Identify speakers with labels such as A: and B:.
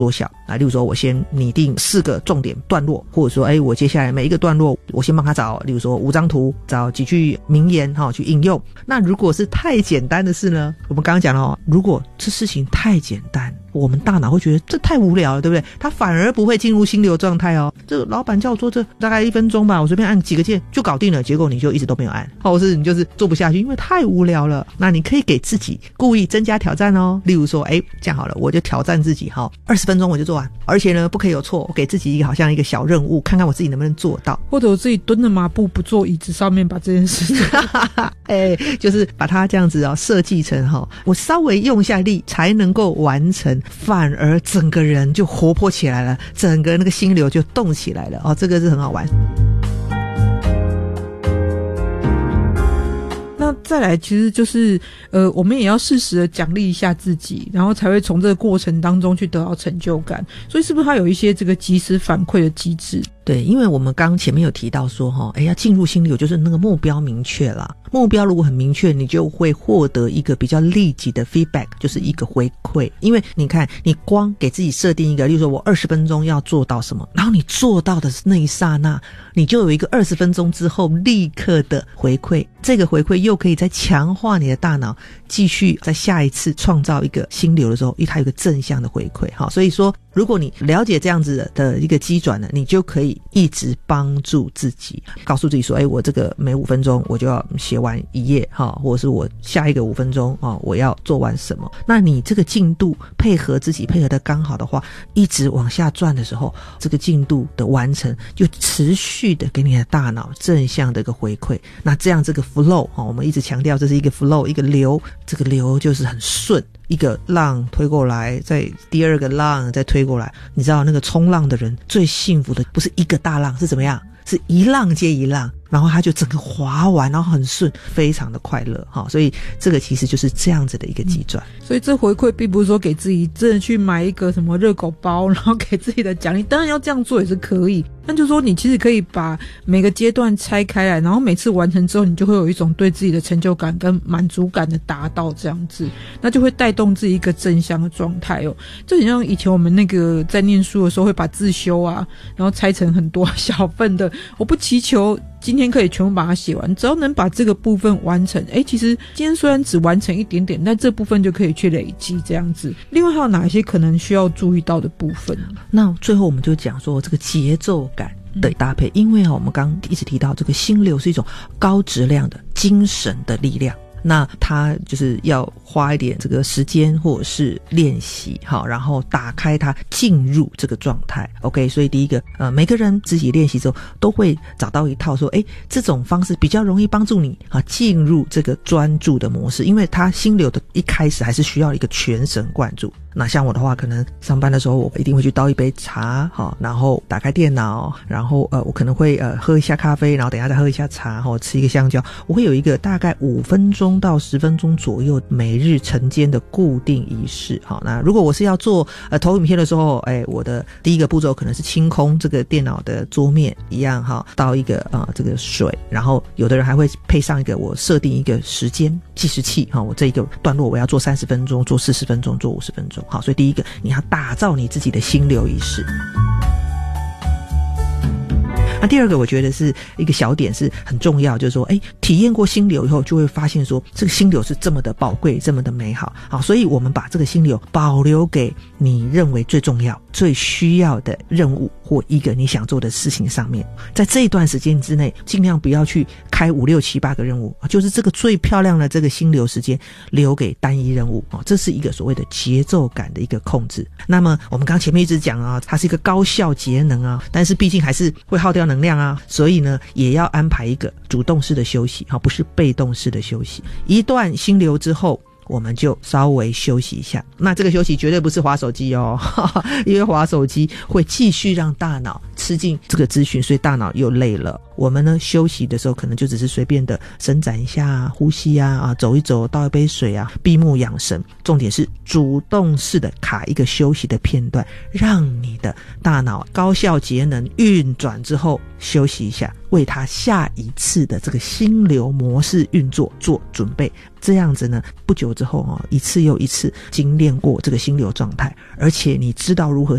A: 缩小啊，例如说我先拟定4个重点段落，或者说我接下来每一个段落我先帮他找，例如说5张图，找几句名言去应用。那如果是太简单的事呢，我们刚刚讲了如果这事情太简单，我们大脑会觉得这太无聊了，对不对？他反而不会进入心流状态这个老板叫我做这大概1分钟吧，我随便按几个键就搞定了，结果你就一直都没有按，或是你就是做不下去，因为太无聊了。那你可以给自己故意增加挑战例如说这样好了，我就挑战自己20分钟我就做完，而且呢不可以有错，我给自己一个好像一个小任务，看看我自己能不能做到，
B: 或者我自己蹲着马步不坐椅子上面把这件事
A: 就是把它这样子设计成我稍微用一下力才能够完成，反而整个人就活泼起来了，整个那个心流就动起来了这个是很好玩。
B: 那再来其实就是我们也要适时的奖励一下自己，然后才会从这个过程当中去得到成就感。所以是不是它有一些这个即时反馈的机制？
A: 对，因为我们刚前面有提到说要进入心流就是那个目标明确啦，目标如果很明确，你就会获得一个比较立即的 feedback， 就是一个回馈。因为你看你光给自己设定一个，例如说我20分钟要做到什么，然后你做到的那一刹那，你就有一个20分钟之后立刻的回馈，这个回馈又可以再强化你的大脑继续在下一次创造一个心流的时候，因为它有一个正向的回馈所以说如果你了解这样子的一个机转呢，你就可以一直帮助自己，告诉自己说我这个每5分钟我就要写完1页或者是我下一个5分钟我要做完什么。那你这个进度配合自己配合的刚好的话，一直往下转的时候，这个进度的完成就持续的给你的大脑正向的一个回馈。那这样这个 flow 我们一直强调这是一个 flow， 一个流，这个流就是很顺，一个浪推过来，再第二个浪再推过来。你知道那个冲浪的人最幸福的不是一个大浪，是怎么样？是一浪接一浪，然后他就整个滑完，然后很顺，非常的快乐所以这个其实就是这样子的一个机转。
B: 所以这回馈并不是说给自己真的去买一个什么热狗包，然后给自己的奖励，当然要这样做也是可以，但就是说你其实可以把每个阶段拆开来，然后每次完成之后你就会有一种对自己的成就感跟满足感的达到，这样子那就会带动自己一个正向的状态就很像以前我们那个在念书的时候会把自修然后拆成很多小份的，我不祈求今天可以全部把它写完，只要能把这个部分完成其实今天虽然只完成一点点，但这部分就可以去累积这样子。另外还有哪一些可能需要注意到的部分？
A: 那最后我们就讲说这个节奏感的搭配，因为我们刚一直提到这个心流是一种高质量的精神的力量，那他就是要花一点这个时间或者是练习然后打开它进入这个状态 OK。 所以第一个每个人自己练习之后都会找到一套说这种方式比较容易帮助你进入这个专注的模式，因为他心流的一开始还是需要一个全神贯注。那像我的话，可能上班的时候我一定会去倒一杯茶然后打开电脑，然后我可能会喝一下咖啡，然后等一下再喝一下茶吃一个香蕉。我会有一个大概5分钟到10分钟左右每日晨间的固定仪式那如果我是要做投影片的时候我的第一个步骤可能是清空这个电脑的桌面一样倒一个这个水，然后有的人还会配上一个我设定一个时间计时器我这一个段落我要做30分钟，做40分钟，做50分钟所以第一个你要打造你自己的心流仪式。那第二个我觉得是一个小点是很重要，就是说体验过心流以后就会发现说这个心流是这么的宝贵，这么的美好所以我们把这个心流保留给你认为最重要最需要的任务或一个你想做的事情上面，在这一段时间之内尽量不要去开5、6、7、8个任务，就是这个最漂亮的这个心流时间留给单一任务这是一个所谓的节奏感的一个控制。那么我们刚前面一直讲它是一个高效节能但是毕竟还是会耗掉能量所以呢也要安排一个主动式的休息不是被动式的休息。一段心流之后我们就稍微休息一下，那这个休息绝对不是滑手机因为滑手机会继续让大脑吃进这个资讯，所以大脑又累了。 我们呢休息的时候可能就只是随便的伸展一下呼吸走一走，倒一杯水闭目养神。重点是主动式的卡一个休息的片段，让你的大脑高效节能运转之后休息一下，为它下一次的这个心流模式运作做准备。这样子呢，不久之后一次又一次精炼过这个心流状态，而且你知道如何